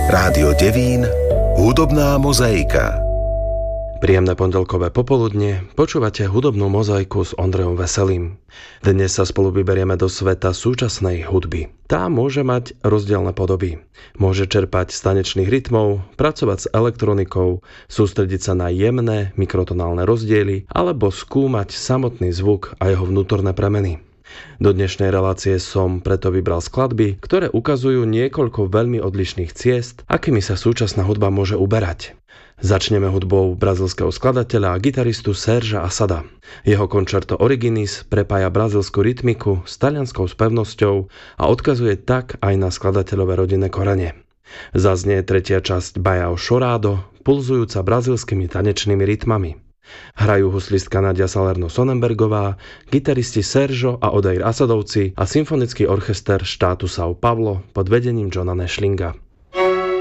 Rádio Devín, hudobná mozaika. Príjemné pondelkové popoludne, počúvate hudobnú mozaiku s Ondrejom Veselým. Dnes sa spolu vyberieme do sveta súčasnej hudby. Tá môže mať rozdielne podoby. Môže čerpať z tanečných rytmov, pracovať s elektronikou, sústrediť sa na jemné mikrotonálne rozdiely alebo skúmať samotný zvuk a jeho vnútorné premeny. Do dnešnej relácie som preto vybral skladby, ktoré ukazujú niekoľko veľmi odlišných ciest, akými sa súčasná hudba môže uberať. Začneme hudbou brazílskeho skladateľa a gitaristu Sérgea Assada. Jeho Concerto Originis prepája brazílsku rytmiku s talianskou spevnosťou a odkazuje tak aj na skladateľové rodinné korene. Zaznie tretia časť Baião Chorado, pulzujúca brazílskymi tanečnými rytmami. Hrajú huslistka Nadia Salerno Sonnenbergová, gitaristi Sergio a Odair Assadovci a symfonický orchester štátu São Paulo pod vedením Johna Nashlinga.